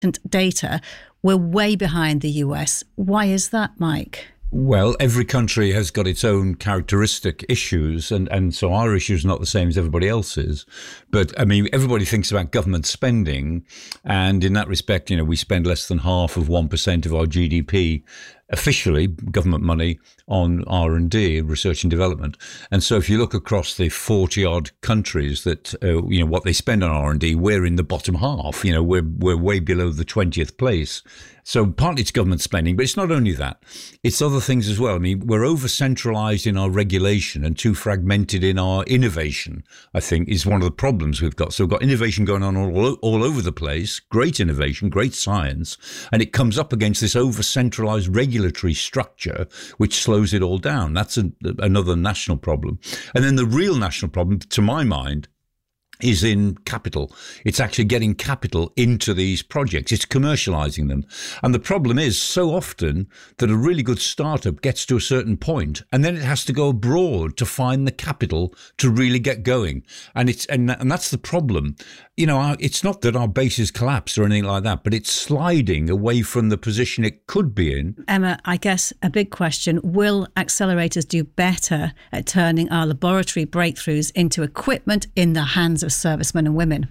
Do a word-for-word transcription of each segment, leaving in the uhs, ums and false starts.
data, we're way behind the U S. Why is that, Mike? Well, every country has got its own characteristic issues, and, and so our issue is not the same as everybody else's. But, I mean, everybody thinks about government spending, and in that respect, you know, we spend less than half of one percent of our G D P, officially, government money, on R and D, research and development. And so if you look across the forty-odd countries that, uh, you know, what they spend on R and D, we're in the bottom half. You know, we're we're way below the twentieth place. So partly it's government spending, but it's not only that. It's other things as well. I mean, we're over-centralised in our regulation and too fragmented in our innovation, I think, is one of the problems we've got. So we've got innovation going on all, all over the place, great innovation, great science, and it comes up against this over-centralised regulatory structure, which slows it all down. That's a, another national problem. And then the real national problem, to my mind, is in capital. It's actually getting capital into these projects. It's commercializing them. And the problem is so often that a really good startup gets to a certain point and then it has to go abroad to find the capital to really get going. And it's and, and that's the problem. You know, our, it's not that our base is collapsed or anything like that, but it's sliding away from the position it could be in. Emma, I guess a big question, will accelerators do better at turning our laboratory breakthroughs into equipment in the hands of servicemen and women?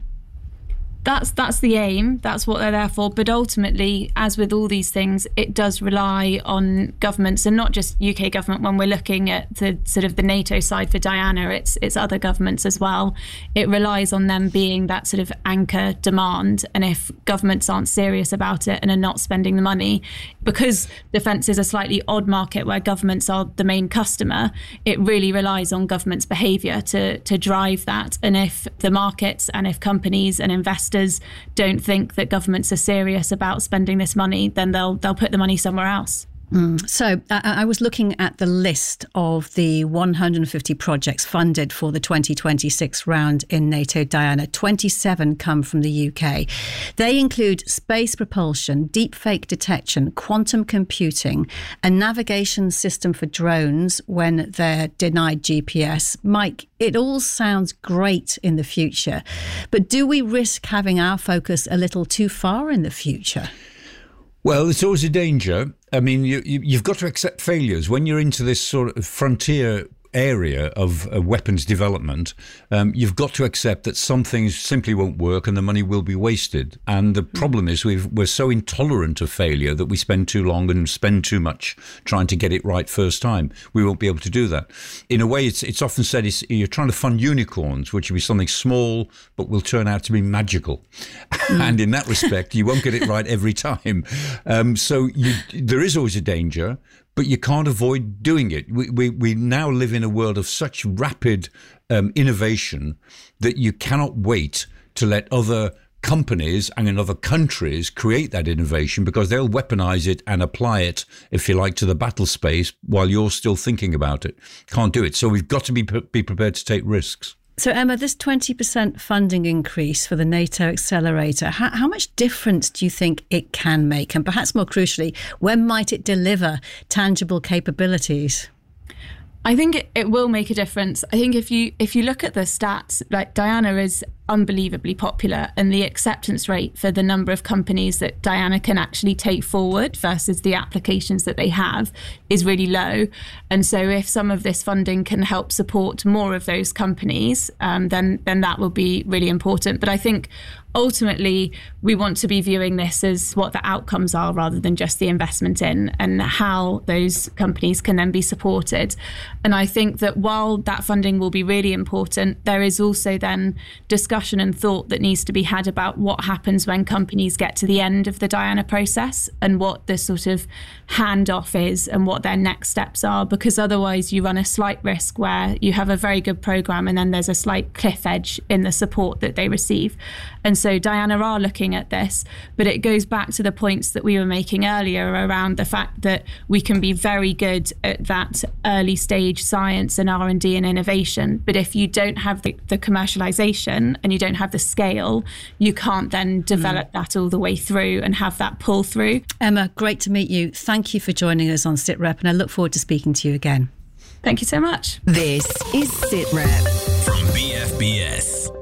That's that's the aim. That's what they're there for. But ultimately, as with all these things, it does rely on governments, and not just U K government. When we're looking at the sort of the NATO side for Diana, it's it's other governments as well. It relies on them being that sort of anchor demand. And if governments aren't serious about it and are not spending the money, because defence is a slightly odd market where governments are the main customer, it really relies on government's behaviour to to drive that. And if the markets and if companies and investors don't think that governments are serious about spending this money, then they'll they'll put the money somewhere else. Mm. So I, I was looking at the list of the one hundred fifty projects funded for the twenty twenty-six round in NATO Diana. twenty-seven come from the U K. They include space propulsion, deepfake detection, quantum computing, a navigation system for drones when they're denied G P S. Mike, it all sounds great in the future, but do we risk having our focus a little too far in the future? Well, it's always a danger. I mean, you, you, you've got to accept failures. When you're into this sort of frontier area of uh, weapons development, um, you've got to accept that some things simply won't work and the money will be wasted. And the problem is we've, we're so intolerant of failure that we spend too long and spend too much trying to get it right first time. We won't be able to do that. In a way, it's it's often said it's, you're trying to fund unicorns, which will be something small but will turn out to be magical. Mm. And in that respect, you won't get it right every time. Um, so you, there is always a danger, but you can't avoid doing it. We, we we now live in a world of such rapid um, innovation that you cannot wait to let other companies and in other countries create that innovation, because they'll weaponize it and apply it, if you like, to the battle space while you're still thinking about it. Can't do it. So we've got to be be prepared to take risks. So, Emma, this twenty percent funding increase for the NATO Accelerator, how, how much difference do you think it can make? And perhaps more crucially, when might it deliver tangible capabilities? I think it, it will make a difference. I think if you if you look at the stats, like Diana is unbelievably popular, and the acceptance rate for the number of companies that Diana can actually take forward versus the applications that they have is really low. And so if some of this funding can help support more of those companies, um, then then that will be really important. But I think ultimately we want to be viewing this as what the outcomes are rather than just the investment in, and how those companies can then be supported. And I think that while that funding will be really important, there is also then discussion and thought that needs to be had about what happens when companies get to the end of the Diana process and what the sort of handoff is and what their next steps are, because otherwise you run a slight risk where you have a very good program and then there's a slight cliff edge in the support that they receive. And so Diana are looking at this, but it goes back to the points that we were making earlier around the fact that we can be very good at that early stage science and R and D and innovation, but if you don't have the, the commercialization and you don't have the scale, you can't then develop mm. that all the way through and have that pull through. Emma, great to meet you. Thank you for joining us on SITREP, and I look forward to speaking to you again. Thank you so much. This is SITREP from B F B S.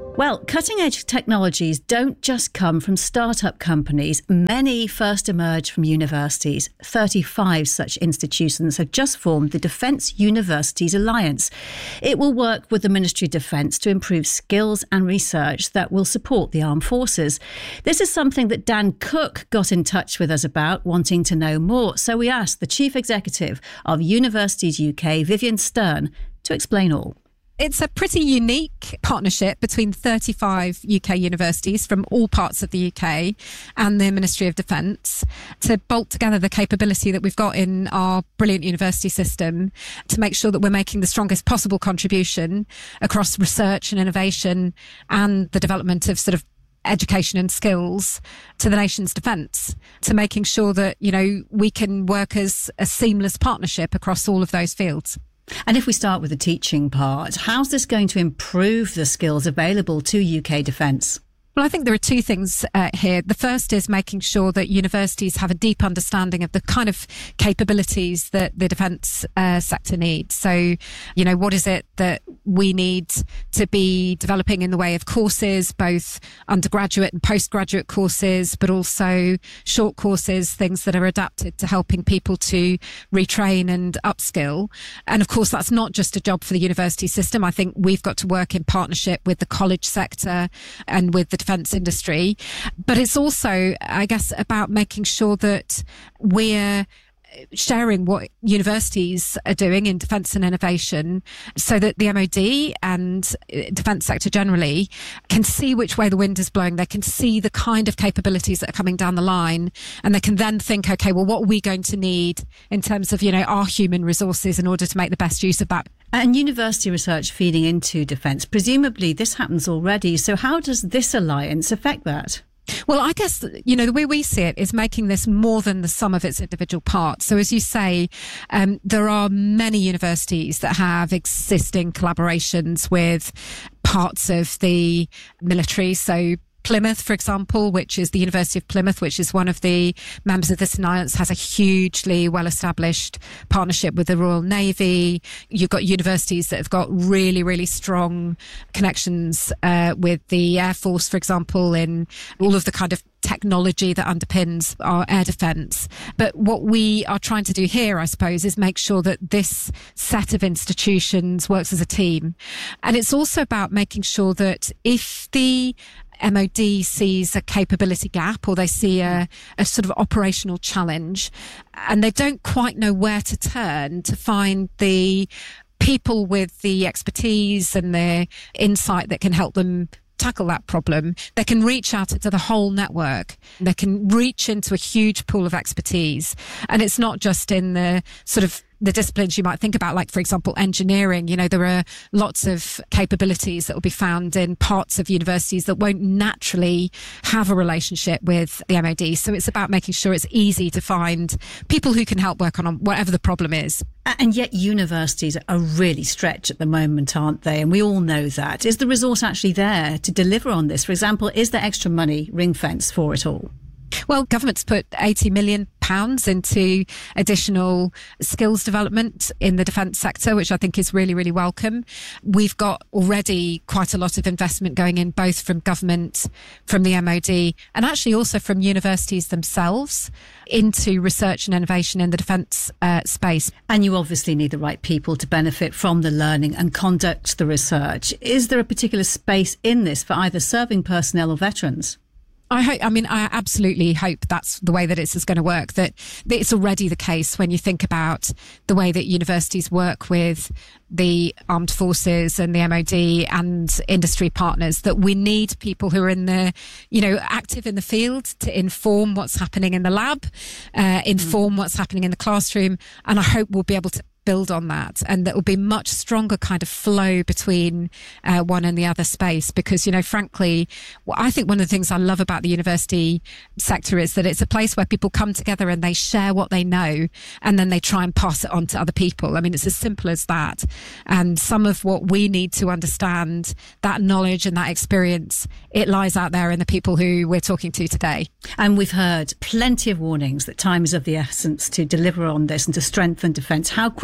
Well, cutting-edge technologies don't just come from startup companies. Many first emerge from universities. thirty-five such institutions have just formed the Defence Universities Alliance. It will work with the Ministry of Defence to improve skills and research that will support the armed forces. This is something that Dan Cook got in touch with us about, wanting to know more. So we asked the Chief Executive of Universities U K, Vivienne Stern, to explain all. It's a pretty unique partnership between thirty-five U K universities from all parts of the U K and the Ministry of Defence to bolt together the capability that we've got in our brilliant university system to make sure that we're making the strongest possible contribution across research and innovation and the development of sort of education and skills to the nation's defence, to making sure that, you know, we can work as a seamless partnership across all of those fields. And if we start with the teaching part, how's this going to improve the skills available to U K defence? Well, I think there are two things uh, here. The first is making sure that universities have a deep understanding of the kind of capabilities that the defence uh, sector needs. So, you know, what is it that we need to be developing in the way of courses, both undergraduate and postgraduate courses, but also short courses, things that are adapted to helping people to retrain and upskill. And of course, that's not just a job for the university system. I think we've got to work in partnership with the college sector and with the defence industry, but it's also, I guess, about making sure that we're sharing what universities are doing in defence and innovation so that the M O D and defence sector generally can see which way the wind is blowing. They can see the kind of capabilities that are coming down the line, and they can then think, okay, well, what are we going to need in terms of, you know, our human resources in order to make the best use of that? And university research feeding into defence, presumably this happens already. So how does this alliance affect that? Well, I guess, you know, the way we see it is making this more than the sum of its individual parts. So as you say, um, there are many universities that have existing collaborations with parts of the military. So Plymouth, for example, which is the University of Plymouth, which is one of the members of this alliance, has a hugely well-established partnership with the Royal Navy. You've got universities that have got really, really strong connections uh, with the Air Force, for example, in all of the kind of technology that underpins our air defence. But what we are trying to do here, I suppose, is make sure that this set of institutions works as a team. And it's also about making sure that if the M O D sees a capability gap or they see a, a sort of operational challenge and they don't quite know where to turn to find the people with the expertise and the insight that can help them tackle that problem, they can reach out to the whole network. They can reach into a huge pool of expertise. And it's not just in the sort of the disciplines you might think about, like, for example, engineering. You know, there are lots of capabilities that will be found in parts of universities that won't naturally have a relationship with the M O D. So it's about making sure it's easy to find people who can help work on whatever the problem is. And yet universities are really stretched at the moment, aren't they? And we all know that. Is the resource actually there to deliver on this? For example, is there extra money ring-fenced for it all? Well, government's put eighty million pounds into additional skills development in the defence sector, which I think is really, really welcome. We've got already quite a lot of investment going in, both from government, from the M O D, and actually also from universities themselves into research and innovation in the defence uh, space. And you obviously need the right people to benefit from the learning and conduct the research. Is there a particular space in this for either serving personnel or veterans? I hope, I mean, I absolutely hope that's the way that it's going to work, that it's already the case when you think about the way that universities work with the armed forces and the M O D and industry partners, that we need people who are in the, you know, active in the field to inform what's happening in the lab, uh, inform mm. what's happening in the classroom. And I hope we'll be able to build on that, and that will be much stronger kind of flow between uh, one and the other space. Because, you know, frankly, well, I think one of the things I love about the university sector is that it's a place where people come together and they share what they know, and then they try and pass it on to other people. I mean, it's as simple as that. And some of what we need to understand, that knowledge and that experience, it lies out there in the people who we're talking to today. And we've heard plenty of warnings that time is of the essence to deliver on this and to strengthen defence. How quickly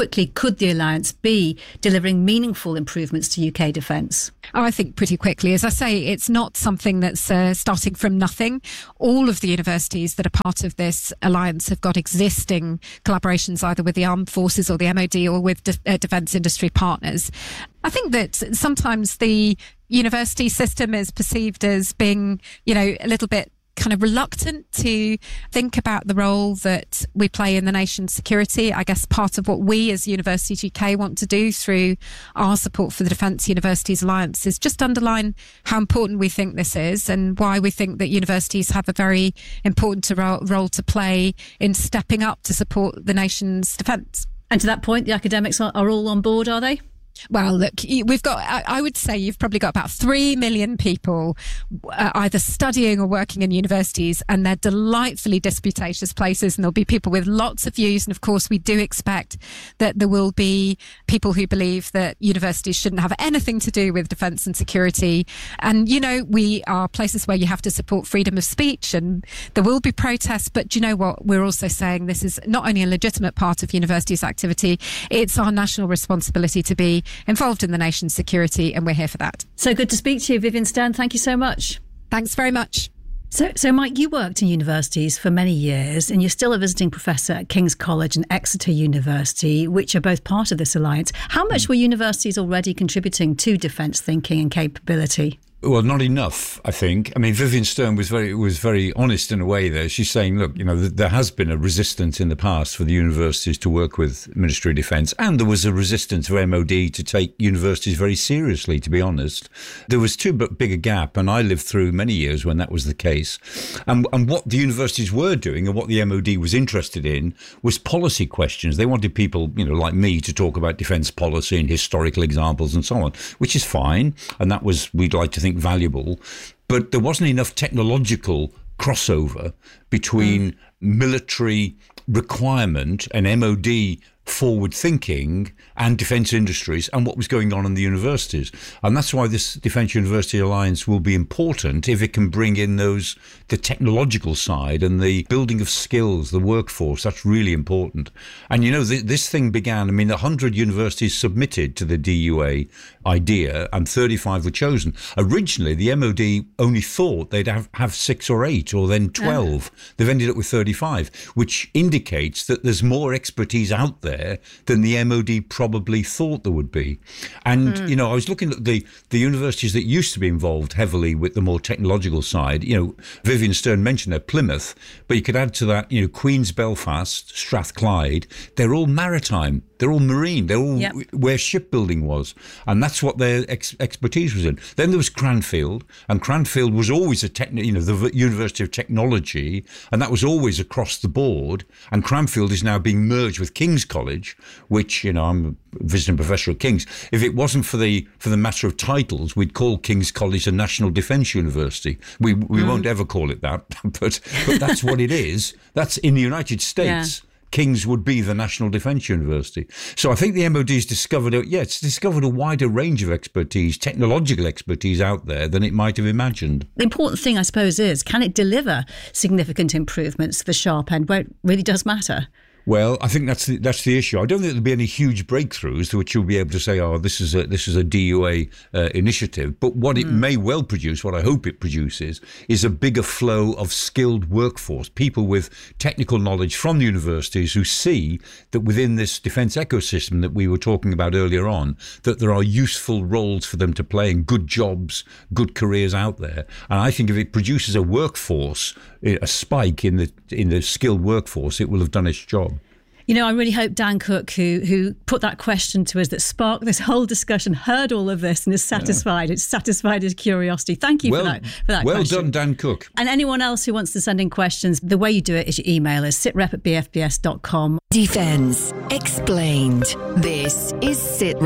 quickly could the alliance be delivering meaningful improvements to U K defence? Oh, I think pretty quickly. As I say, it's not something that's uh, starting from nothing. All of the universities that are part of this alliance have got existing collaborations either with the armed forces or the M O D or with de- uh, defence industry partners. I think that sometimes the university system is perceived as being, you know, a little bit kind of reluctant to think about the role that we play in the nation's security. I guess part of what we as Universities U K want to do through our support for the Defence Universities Alliance is just underline how important we think this is and why we think that universities have a very important ro- role to play in stepping up to support the nation's defence. And to that point, the academics are, are all on board, are they? Well, look, we've got, I would say you've probably got about three million people uh, either studying or working in universities, and they're delightfully disputatious places, and there'll be people with lots of views. And of course, we do expect that there will be people who believe that universities shouldn't have anything to do with defence and security. And, you know, we are places where you have to support freedom of speech, and there will be protests. But do you know what? We're also saying this is not only a legitimate part of universities' activity, it's our national responsibility to be involved in the nation's security, and we're here for that. So good to speak to you, Vivienne Stern. Thank you so much. Thanks very much. So, so Mike, you worked in universities for many years, and you're still a visiting professor at King's College and Exeter University, which are both part of this alliance. How much were universities already contributing to defence thinking and capability? Well, not enough, I think. I mean, Vivienne Stern was very was very honest in a way there. She's saying, look, you know, th- there has been a resistance in the past for the universities to work with Ministry of Defence, and there was a resistance for M O D to take universities very seriously, to be honest. There was too big a gap, and I lived through many years when that was the case. And, and what the universities were doing and what the M O D was interested in was policy questions. They wanted people, you know, like me to talk about defence policy and historical examples and so on, which is fine. And that was, we'd like to think, valuable, but there wasn't enough technological crossover between mm. military requirement and M O D forward thinking and defence industries and what was going on in the universities. And that's why this Defence University Alliance will be important if it can bring in those, the technological side and the building of skills, the workforce. That's really important. And, you know, th- this thing began, I mean, one hundred universities submitted to the D U A idea and thirty-five were chosen. Originally, the M O D only thought they'd have, have six or eight or then twelve. Yeah. They've ended up with thirty-five, which indicates that there's more expertise out there than the M O D probably thought there would be. And, mm. you know, I was looking at the, the universities that used to be involved heavily with the more technological side. You know, Vivienne Stern mentioned there, Plymouth, but you could add to that, you know, Queen's Belfast, Strathclyde. They're all maritime. They're all marine. They're all yep. where shipbuilding was. And that's what their ex- expertise was in. Then there was Cranfield, and Cranfield was always a techni- you know, the University of Technology, and that was always across the board. And Cranfield is now being merged with King's College, which, you know, I'm a visiting professor at King's. If it wasn't for the for the matter of titles, we'd call King's College a National Defence University. We we mm. won't ever call it that, but but that's what it is. That's in the United States. Yeah. King's would be the National Defence University. So I think the M O D's discovered, a, yeah, it's discovered a wider range of expertise, technological expertise out there than it might have imagined. The important thing, I suppose, is can it deliver significant improvements to the sharp end where it really does matter? Well, I think that's the, that's the issue. I don't think there'll be any huge breakthroughs to which you'll be able to say, oh, this is a, this is a D U A uh, initiative. But what it mm. may well produce, what I hope it produces, is a bigger flow of skilled workforce, people with technical knowledge from the universities who see that within this defence ecosystem that we were talking about earlier on, that there are useful roles for them to play and good jobs, good careers out there. And I think if it produces a workforce, a spike in the in the skilled workforce, it will have done its job. You know, I really hope Dan Cook, who who put that question to us that sparked this whole discussion, heard all of this and is satisfied. Yeah. It's satisfied his curiosity. Thank you well, for that for that well question. Well done, Dan Cook. And anyone else who wants to send in questions, the way you do it is you email us, sitrep at b f b s dot com. Defence Explained. This is SitRep.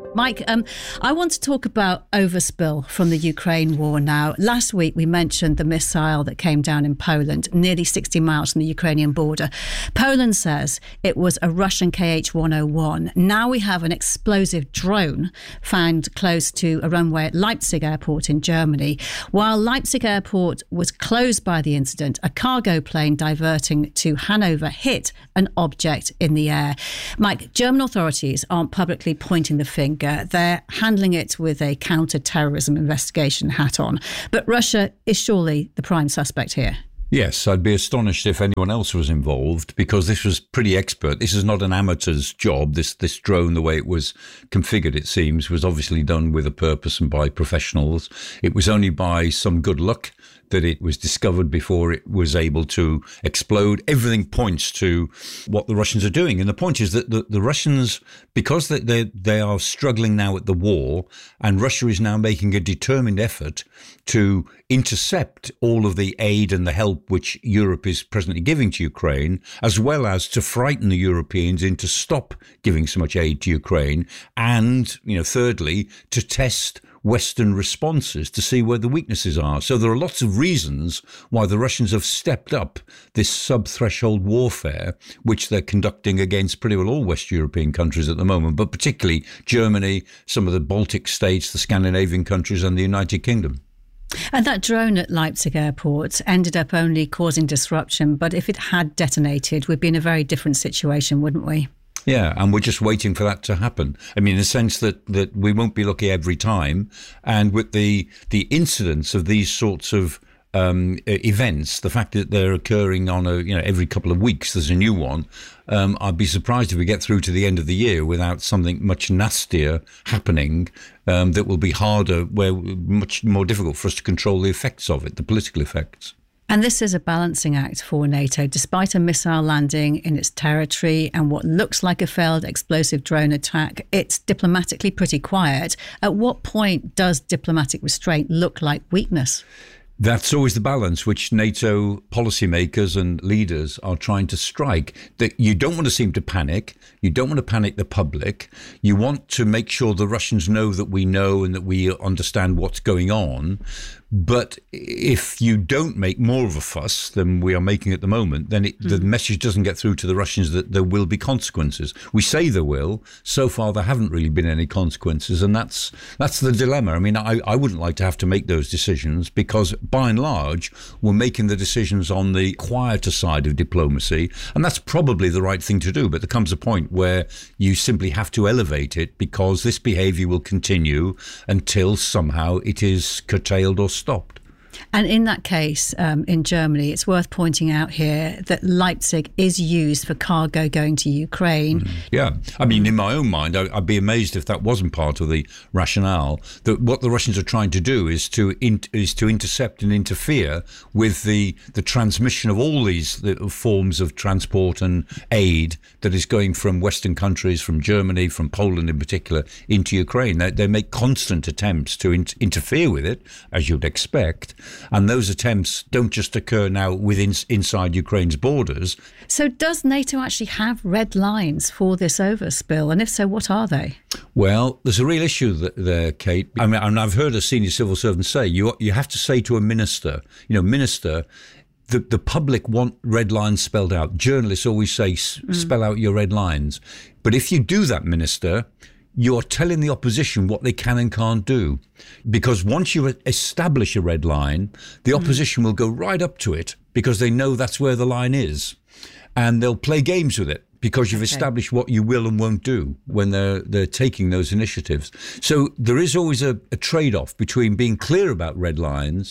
Mike, um, I want to talk about overspill from the Ukraine war now. Last week, we mentioned the missile that came down in Poland, nearly sixty miles from the Ukrainian border. Poland says it was a Russian K H one oh one. Now we have an explosive drone found close to a runway at Leipzig Airport in Germany. While Leipzig Airport was closed by the incident, a cargo plane diverting to Hanover hit an object in the air. Mike, German authorities aren't publicly pointing the finger. They're handling it with a counter-terrorism investigation hat on. But Russia is surely the prime suspect here. Yes, I'd be astonished if anyone else was involved, because this was pretty expert. This is not an amateur's job. This this drone, the way it was configured, it seems, was obviously done with a purpose and by professionals. It was only by some good luck that it was discovered before it was able to explode. Everything points to what the Russians are doing. And the point is that the, the Russians, because they, they, they are struggling now at the war, and Russia is now making a determined effort to intercept all of the aid and the help which Europe is presently giving to Ukraine, as well as to frighten the Europeans into stop giving so much aid to Ukraine. And, you know, thirdly, to test Western responses to see where the weaknesses are. So there are lots of reasons why the Russians have stepped up this sub-threshold warfare, which they're conducting against pretty well all West European countries at the moment, but particularly Germany, some of the Baltic states, the Scandinavian countries, and the United Kingdom. And that drone at Leipzig Airport ended up only causing disruption, but if it had detonated, we'd be in a very different situation, wouldn't we? Yeah, and we're just waiting for that to happen. I mean, in the sense that, that we won't be lucky every time. And with the the incidence of these sorts of um, events, the fact that they're occurring on a, you know, every couple of weeks, there's a new one. Um, I'd be surprised if we get through to the end of the year without something much nastier happening um, that will be harder, where much more difficult for us to control the effects of it, the political effects. And this is a balancing act for NATO. Despite a missile landing in its territory and what looks like a failed explosive drone attack, it's diplomatically pretty quiet. At what point does diplomatic restraint look like weakness? That's always the balance which NATO policymakers and leaders are trying to strike. That you don't want to seem to panic. You don't want to panic the public. You want to make sure the Russians know that we know and that we understand what's going on. But if you don't make more of a fuss than we are making at the moment, then it, mm. the message doesn't get through to the Russians that there will be consequences. We say there will. So far, there haven't really been any consequences. And that's that's the dilemma. I mean, I, I wouldn't like to have to make those decisions because, by and large, we're making the decisions on the quieter side of diplomacy. And that's probably the right thing to do. But there comes a point where you simply have to elevate it because this behaviour will continue until somehow it is curtailed or stopped. And in that case, um, in Germany, it's worth pointing out here that Leipzig is used for cargo going to Ukraine. Mm. Yeah. I mean, in my own mind, I, I'd be amazed if that wasn't part of the rationale. That what the Russians are trying to do is to in, is to intercept and interfere with the, the transmission of all these the forms of transport and aid that is going from Western countries, from Germany, from Poland in particular, into Ukraine. They, they make constant attempts to in, interfere with it, as you'd expect. And those attempts don't just occur now within inside Ukraine's borders. So does NATO actually have red lines for this overspill? And if so, what are they? Well, there's a real issue there, Kate. I mean, and I've heard a senior civil servant say, you you have to say to a minister, you know, minister, the, the public want red lines spelled out. Journalists always say, mm. spell out your red lines. But if you do that, minister, you're telling the opposition what they can and can't do. Because once you establish a red line, the opposition mm. will go right up to it because they know that's where the line is. And they'll play games with it because you've okay. established what you will and won't do when they're they're taking those initiatives. So there is always a, a trade-off between being clear about red lines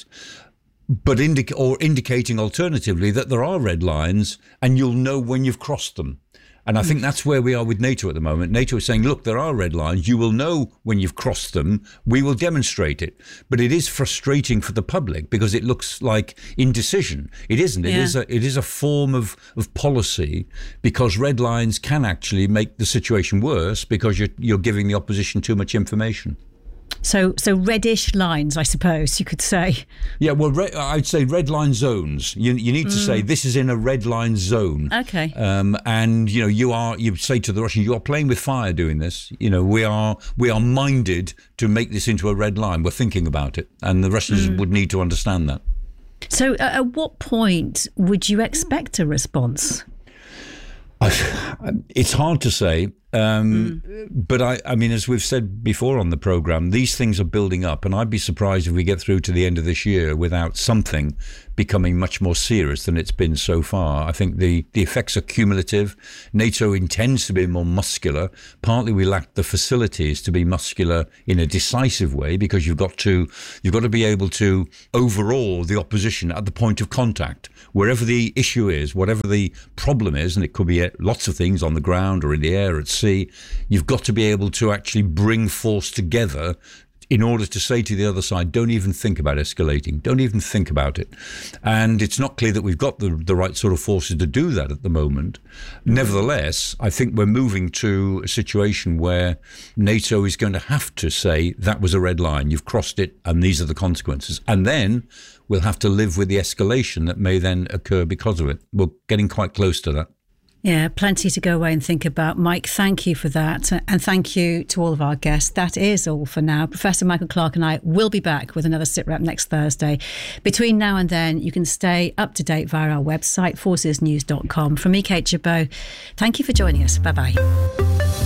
but indic- or indicating alternatively that there are red lines and you'll know when you've crossed them. And I think that's where we are with NATO at the moment. NATO is saying, look, there are red lines. You will know when you've crossed them. We will demonstrate it. But it is frustrating for the public because it looks like indecision. It isn't. It yeah. is a, it is a form of, of policy because red lines can actually make the situation worse because you're, you're giving the opposition too much information. So, so reddish lines, I suppose you could say. Yeah, well, re- I'd say red line zones. You, you need to mm. say this is in a red line zone. Okay. Um, and you know, you are. You say to the Russians, you are playing with fire doing this. You know, we are we are minded to make this into a red line. We're thinking about it, and the Russians mm. would need to understand that. So, uh, at what point would you expect a response? It's hard to say. Um, mm. But I, I mean, as we've said before on the programme, these things are building up, and I'd be surprised if we get through to the end of this year without something becoming much more serious than it's been so far. I think the, the effects are cumulative. NATO intends to be more muscular. Partly we lack the facilities to be muscular in a decisive way, because you've got to you've got to be able to overawe the opposition at the point of contact, wherever the issue is, whatever the problem is, and it could be lots of things on the ground or in the air at sea. You've got to be able to actually bring force together in order to say to the other side, don't even think about escalating, don't even think about it. And it's not clear that we've got the, the right sort of forces to do that at the moment. Nevertheless, I think we're moving to a situation where NATO is going to have to say, that was a red line, you've crossed it, and these are the consequences. And then we'll have to live with the escalation that may then occur because of it. We're getting quite close to that. Yeah, plenty to go away and think about. Mike, thank you for that. And thank you to all of our guests. That is all for now. Professor Michael Clarke and I will be back with another SITREP next Thursday. Between now and then, you can stay up to date via our website, forces news dot com. From me, Kate Chabot, thank you for joining us. Bye-bye.